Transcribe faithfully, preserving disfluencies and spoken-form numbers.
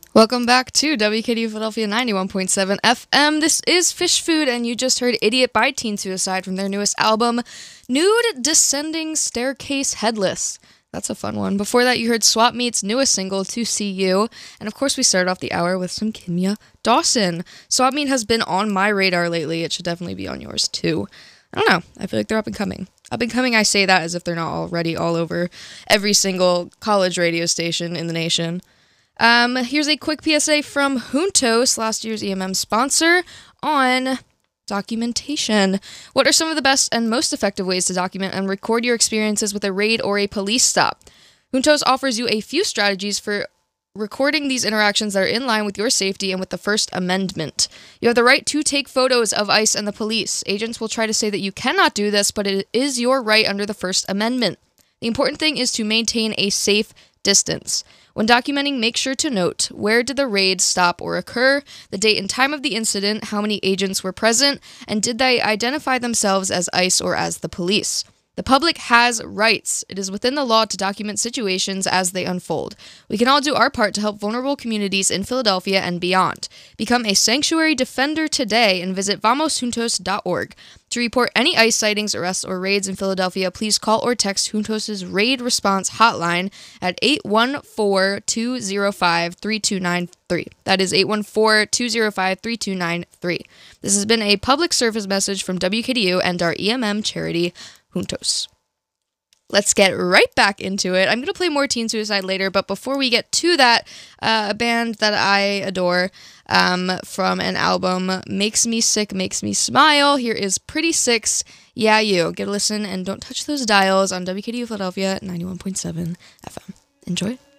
Welcome back to W K D U Philadelphia ninety-one point seven F M. This is Fish Food, and you just heard Idiot by Teen Suicide from their newest album, Nude Descending Staircase Headless. That's a fun one. Before that, you heard Swap Meet's newest single, To See You. And of course, we started off the hour with some Kimya Dawson. Swap Meet has been on my radar lately. It should definitely be on yours, too. I don't know. I feel like they're up and coming. Up and coming, I say that as if they're not already all over every single college radio station in the nation. Um, here's a quick P S A from Juntos, last year's E M M sponsor, on documentation. What are some of the best and most effective ways to document and record your experiences with a raid or a police stop? Juntos offers you a few strategies for recording these interactions that are in line with your safety and with the First Amendment. You have the right to take photos of ICE and the police. Agents will try to say that you cannot do this, but it is your right under the First Amendment. The important thing is to maintain a safe distance. When documenting, make sure to note where did the raid stop or occur, the date and time of the incident, how many agents were present, and did they identify themselves as ICE or as the police. The public has rights. It is within the law to document situations as they unfold. We can all do our part to help vulnerable communities in Philadelphia and beyond. Become a sanctuary defender today and visit vamos juntos dot org. To report any ICE sightings, arrests, or raids in Philadelphia, please call or text Juntos' Raid Response Hotline at eight one four, two zero five, three two nine three. That is eight one four, two zero five, three two nine three. This has been a public service message from W K D U and our E M M charity, Juntos. Let's get right back into it. I'm going to play more Teen Suicide later, but before we get to that, uh, a band that I adore um, from an album, Makes Me Sick, Makes Me Smile. Here is Pretty Six, Yeah You. Get a listen and don't touch those dials on W K D U Philadelphia ninety-one point seven F M. Enjoy.